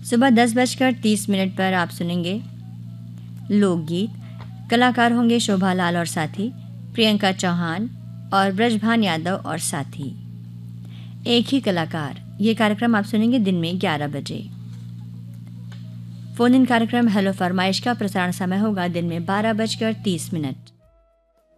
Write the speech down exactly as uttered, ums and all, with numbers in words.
सुबह दस बजकर तीस मिनट पर आप सुनेंगे लोकगीत। कलाकार होंगे शोभा लाल और साथी, प्रियंका चौहान और ब्रजभान यादव और साथी। एक ही कलाकार, ये कार्यक्रम आप सुनेंगे दिन में ग्यारह बजे। फोन इन कार्यक्रम हेलो फरमाइश का प्रसारण समय होगा दिन में बारह बजकर तीस मिनट।